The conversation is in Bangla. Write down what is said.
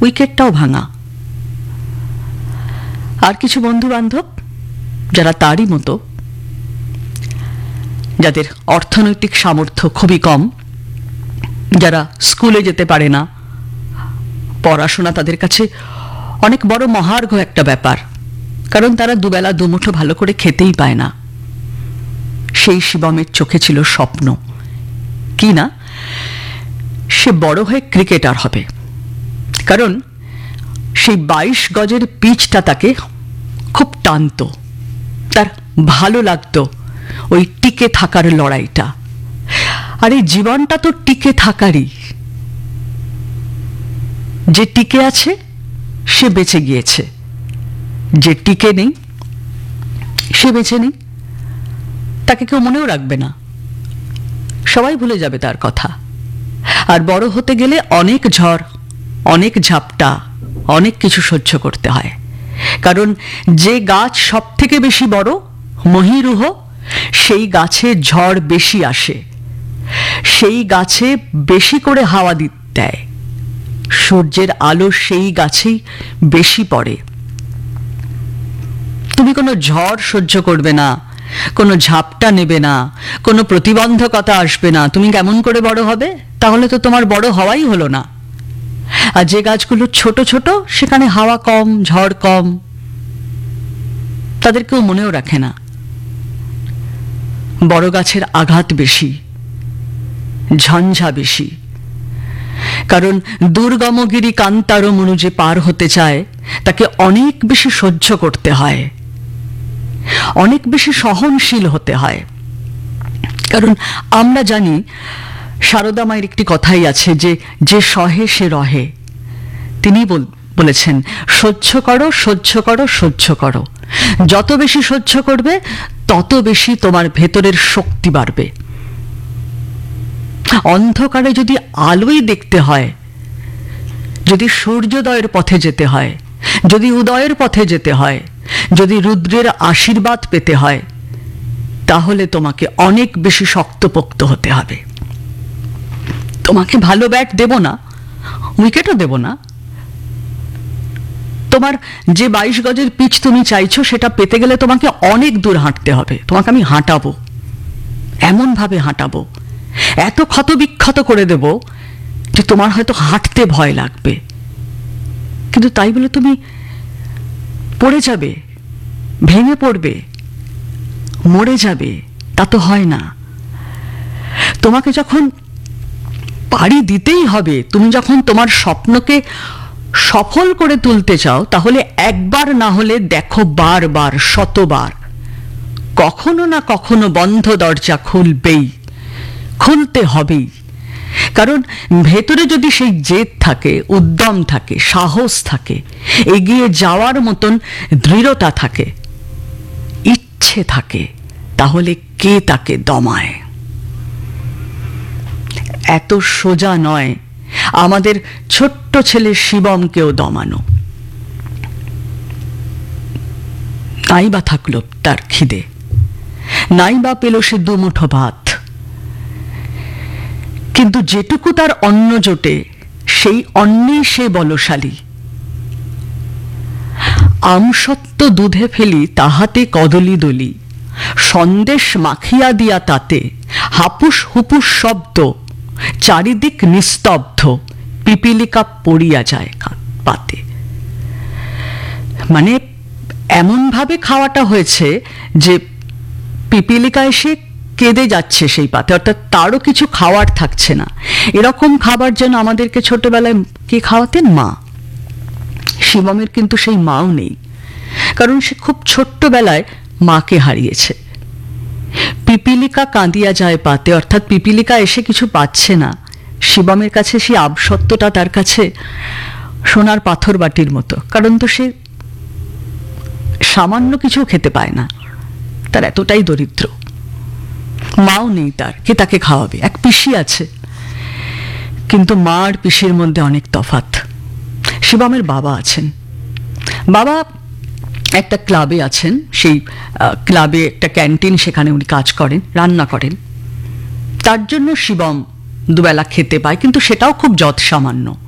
উইকেটটাও ভাঙা। আর কিছু বন্ধু বান্ধব যারা তারই মতো, যাদের অর্থনৈতিক সামর্থ্য খুবই কম, যারা স্কুলে যেতে পারে না, পড়াশোনা তাদের কাছে অনেক বড় মহার্ঘ একটা ব্যাপার, কারণ তারা দুবেলা দুমুঠো ভালো করে খেতেই পায় না। সেই শিবমের চোখে ছিল স্বপ্ন, কি না সে বড় হয়ে ক্রিকেটার হবে, কারণ সেই 22 গজের পিচটা তাকে খুব টানতো, তার ভালো লাগতো ওই টিকে থাকার লড়াইটা। আর এই জীবনটা তো টিকে থাকারই, যে টিকে আছে সে বেঁচে গিয়েছে, যে টিকে নেই সে বেঁচে নেই, তাকে কেউ মনেও রাখবে না, সবাই ভুলে যাবে তার কথা। আর বড় হতে গেলে অনেক ঝড়, অনেক ঝাপটা, অনেক কিছু সহ্য করতে হয়, কারণ যে গাছ সব থেকে বেশি বড়, মহীরুহ, সেই গাছে ঝড় বেশি আসে, সেই গাছে বেশি করে হাওয়া দেয়, সূর্যের আলো সেই গাছেই বেশি পড়ে। তুমি কোনো ঝড় সহ্য করবে না, কোনো ঝাপটা নেবে না, কোনো প্রতিবন্ধকতা আসবে না, তুমি কেমন করে বড় হবে? তাহলে তো তোমার বড় হওয়াই হলো না। আর যে গাছগুলো ছোট ছোট, সেখানে হাওয়া কম, ঝড় কম, তাদের কেউ মনেও রাখে না। বড় গাছের আঘাত বেশি, ঝঞ্ঝা বেশি, কারণ দুর্গমগিরি কান্তার মনু যে পার হতে চায়, তাকে অনেক বেশি সহ্য করতে হয়, অনেক বেশি সহনশীল হতে হয়। কারণ আমরা জানি, সারদা মায়ের একটি কথাই আছে যে যে সহে সে রহে। তিনি বলেছেন, সহ্য করো, সহ্য করো, সহ্য করো। যত বেশি সহ্য করবে, তত বেশি তোমার ভেতরের শক্তি বাড়বে। অন্ধকারে যদি আলোই দেখতে হয়, যদি সূর্যোদয়ের পথে যেতে হয়, যদি উদয়ের পথে যেতে হয়, যদি রুদ্রের আশীর্বাদ পেতে হয়, তাহলে তোমাকে অনেক বেশি শক্তপোক্ত হতে হবে। তোমাকে ভালো ব্যাট দেব না, উইকেটও দেব না, তোমার যে 22 গজের পিচ তুমি চাইছো, সেটা পেতে গেলে তোমাকে অনেক দূর হাঁটতে হবে। তোমাকে আমি হাঁটাবো, এমন ভাবে হাঁটাবো, এত ক্ষত বিক্ষত করে দেব যে তোমার হয়তো হাঁটতে ভয় লাগবে, কিন্তু তাই বলে তুমি পড়ে যাবে, ভেঙে পড়বে, মরে যাবে, তা তো হয় না। তোমাকে যখন পাড়ি দিতেই হবে, তুমি যখন তোমার স্বপ্নকে সফল করে তুলতে চাও, তাহলে একবার না হলে দেখো বারবার, শতবার, কখনো না কখনো বন্ধ দরজা খুলবেই, খুলতে হবেই। কারণ ভেতরে যদি সেই জেদ থাকে, উদ্যম থাকে, সাহস থাকে, এগিয়ে যাওয়ার মতন দৃঢ়তা থাকে, ইচ্ছে থাকে, তাহলে কে তাকে দমায়? এত সোজা নয় আমাদের ছোট্ট ছেলে শিবমকেও দমানো। নাই বা থাকলো তার খিদে, নাই বা পেল সে দুমুঠো ভাত, কিন্তু যেটুকু তার অন্ন জোটে, সেই অন্নেই সে বলশালী। আমসত্ত্ব দুধে ফেলি, তাহাতে কদলি দলি, সন্দেশ মাখিয়া দিয়া তাতে, হাপুস হুপুস শব্দ, চারিদিক নিস্তব্ধ, পিপিলিকা পড়িয়া যায় পাতে। মানে এমন ভাবে খাওয়াটা হয়েছে যে পিপিলিকা এসে কেঁদে যাচ্ছে সেই পাতে, অর্থাৎ তারও কিছু খাওয়ার থাকছে না। এরকম খাবার যেন আমাদেরকে ছোটবেলায় কে খাওয়াতেন? মা। শিবমের কিন্তু সেই মাও নেই, কারণ সে খুব ছোট্টবেলায় মাকে হারিয়েছে। পিপিলিকা কাঁদিয়া যায় পাতে, অর্থাৎ পিপিলিকা এসে কিছু পাচ্ছে না। শিবমের কাছে সেই আবসত্ত্বটা তার কাছে সোনার পাথর বাটির মতো, কারণ তো সে সামান্য কিছু খেতে পায় না, তার এতটাই দরিদ্র। মাও নেই তার, কে তাকে খাওয়াবে? এক পিসি আছে, কিন্তু মা আর পিসির মধ্যে অনেক তফাৎ। শিবমের বাবা আছেন, বাবা একটা ক্লাবে আছেন, সেই ক্লাবে একটা ক্যান্টিন, সেখানে উনি কাজ করেন, রান্না করেন। তার জন্য শিবম দুবেলা খেতে পায়, কিন্তু সেটাও খুব যৎসামান্য।